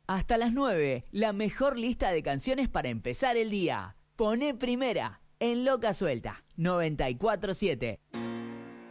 Hasta las 9, la mejor lista de canciones para empezar el día. Poné primera en Loca Suelta 94.7.